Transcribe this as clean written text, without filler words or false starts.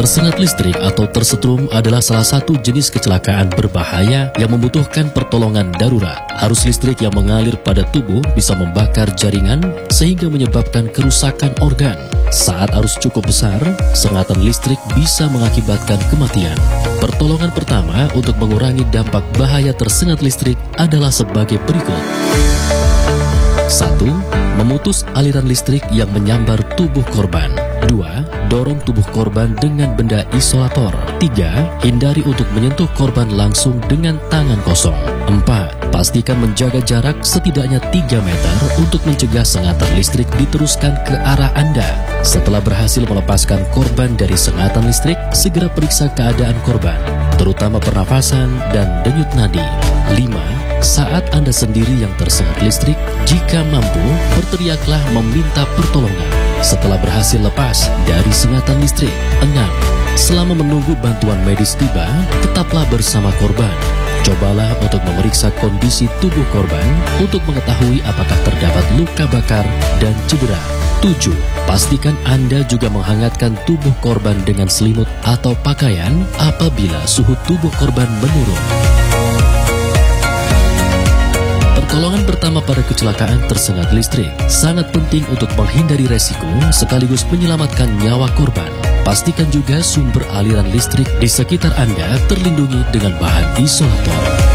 Tersengat listrik atau tersetrum adalah salah satu jenis kecelakaan berbahaya yang membutuhkan pertolongan darurat. Arus listrik yang mengalir pada tubuh bisa membakar jaringan sehingga menyebabkan kerusakan organ. Saat arus cukup besar, sengatan listrik bisa mengakibatkan kematian. Pertolongan pertama untuk mengurangi dampak bahaya tersengat listrik adalah sebagai berikut. 1. Memutus aliran listrik yang menyambar tubuh korban. 2. Dorong tubuh korban dengan benda isolator. 3. Hindari untuk menyentuh korban langsung dengan tangan kosong. 4. Pastikan menjaga jarak setidaknya 3 meter untuk mencegah sengatan listrik diteruskan ke arah Anda. Setelah berhasil melepaskan korban dari sengatan listrik, segera periksa keadaan korban, terutama pernafasan dan denyut nadi. 5. Saat Anda sendiri yang tersengat listrik, jika mampu, berteriaklah meminta pertolongan. Setelah berhasil lepas dari sengatan listrik. 6. Selama menunggu bantuan medis tiba, tetaplah bersama korban. Cobalah untuk memeriksa kondisi tubuh korban untuk mengetahui apakah terdapat luka bakar dan cedera. 7. Pastikan Anda juga menghangatkan tubuh korban dengan selimut atau pakaian apabila suhu tubuh korban menurun. Pertolongan pertama pada kecelakaan tersengat listrik sangat penting untuk menghindari resiko sekaligus menyelamatkan nyawa korban. Pastikan juga sumber aliran listrik di sekitar Anda terlindungi dengan bahan isolator.